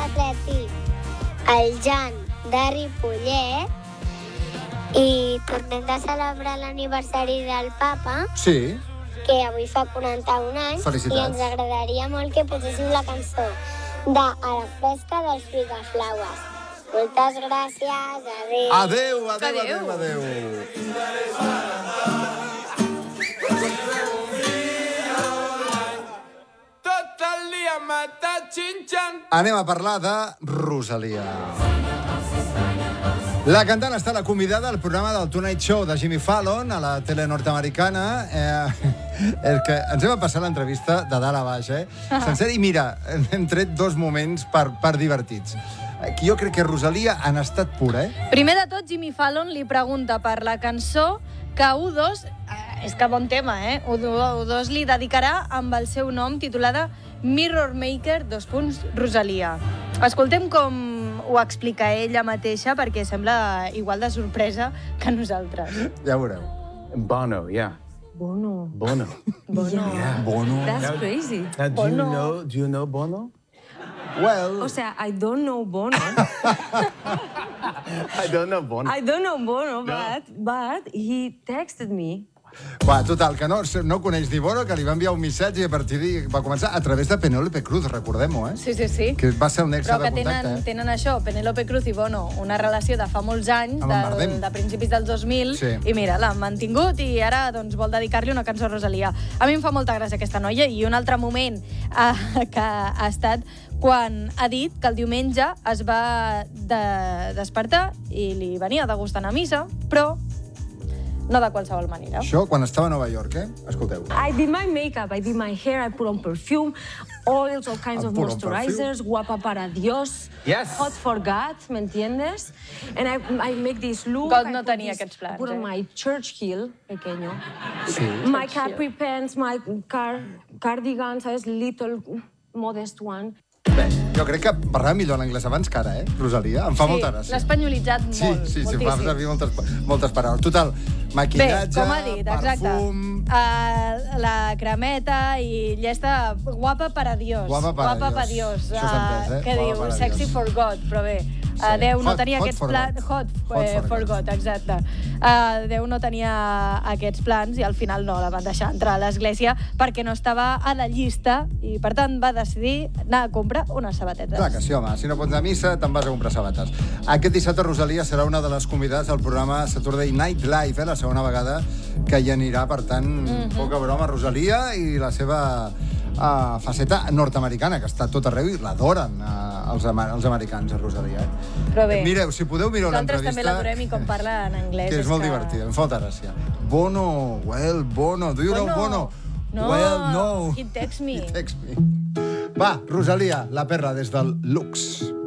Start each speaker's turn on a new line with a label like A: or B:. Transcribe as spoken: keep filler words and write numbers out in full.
A: atlètic, el Jan de Ripollet, i tornem de celebrar l'aniversari del papa,
B: Sí.
A: que avui fa quaranta-un anys,
B: Felicitats.
A: i ens agradaria molt que poséssim la cançó de A la fresca dels Picaflaues. Moltes gràcies, adéu.
B: Adéu, adéu, adéu, adéu.
C: Tot el dia m'està xinxant.
B: Anem a parlar de Rosalia. La cantant està la convidada al programa del Tonight Show de Jimmy Fallon, a la tele nord-americana. Eh, és que ens hem passat l'entrevista de dalt a baix, eh? Sencer, i mira, hem tret dos moments per, per divertits. Que jo crec que Rosalia han estat pura, eh?
D: Primer de tot, Jimmy Fallon li pregunta per la cançó que U dos, eh, és que bon tema, eh? U dos li dedicarà amb el seu nom, titulada Mirror Maker, dos punts, Rosalia. Escoltem com ho explica ella mateixa, perquè sembla igual de sorpresa que nosaltres.
B: Ja ho veureu.
C: Bono, yeah.
E: Bono.
C: Bono.
E: Bono.
C: Yeah.
B: Bono.
E: That's crazy.
C: Now, do
D: Bono.
C: you know, do you know Bono?
B: Well...
E: O sea, I don't know Bono.
C: I don't know Bono.
E: I don't know Bono, but, but he texted me.
B: Va, total, que no, no coneix ni Bono, que li va enviar un missatge i a partir d'ahí va començar a través de Penélope Cruz, recordem-ho, eh?
D: Sí, sí, sí.
B: Que va ser un nexe
D: Però
B: de
D: que
B: contacte.
D: tenen,
B: eh?
D: tenen això, Penélope Cruz i Bono, una relació de fa molts anys,
B: Amb en Bardem.
D: del, de principis dels dos mil,
B: Sí.
D: i mira, l'han mantingut i ara doncs, vol dedicar-li una cançó a Rosalia. A mi em fa molta gràcia aquesta noia, i un altre moment eh, que ha estat quan ha dit que el diumenge es va de despertar i li venia de gust anar a missa, però no de qualsevol manera.
B: Això quan estava a Nova York, eh? Escolteu.
E: I did my makeup, I did my hair, I put on perfume, oils, all kinds
B: I
E: of
B: put on
E: moisturizers, guapa para Dios,
C: Yes.
E: hot for God, ¿me entiendes? And I, I make this look.
D: God
E: I
D: no
E: put
D: tenia
E: this-
D: aquests plans,
E: Put on
D: eh?
E: my church heel, pequeño.
B: Sí.
E: My capri pants, my car, cardigan, ¿sabes? Little modest one.
B: Bé, jo crec que parlava millor l'anglès abans que ara, eh, Rosalia? Em fa
D: Sí,
B: molta gràcia.
D: l'ha espanyolitzat molt,
B: Sí, sí, sí, fa
D: moltíssim.
B: servir moltes, moltes paraules. Total, maquillatge,
D: Bé, com ha dit, exacte.
B: perfum...
D: Uh, la cremeta i llesta guapa para Dios.
B: Guapa para
D: guapa
B: Dios.
D: pa Dios.
B: Això s'ha entès, eh?
D: Què
B: Guapa
D: diu?
B: para
D: Sexy
B: Dios.
D: for God, però bé.
B: Sí.
D: Uh, Déu no
B: Hot-
D: tenia
B: hot
D: aquests
B: for
D: plans...
B: God.
D: Hot,
B: Hot
D: eh,
B: for
D: for
B: God.
D: God, exacte. Uh, Déu no tenia aquests plans i al final no la van deixar entrar a l'església perquè no estava a la llista i, per tant, va decidir anar a comprar unes sabatetes.
B: Clar que sí, home. Si no pots anar a missa, te'n vas a comprar sabates. Aquest dissabte, Rosalia serà una de les convidades del programa Saturday Night Live, eh? La segona vegada que hi anirà. Per tant, mm-hmm. poca broma, Rosalia i la seva uh, faceta nord-americana, que està a tot arreu i l'adoren uh, els, ama els americans, a Rosalia. Eh?
D: Però bé,
B: Mireu, si podeu, mireu
D: nosaltres
B: l'entrevista.
D: també l'adorem i com parla en anglès.
B: Que és molt divertida, em fa molta gràcia. Bono, well, Bono, do you know Bono?
D: No,
B: Well, no.
D: he texts me.
B: He texts me. Va, Rosalia, la perla des del Lux.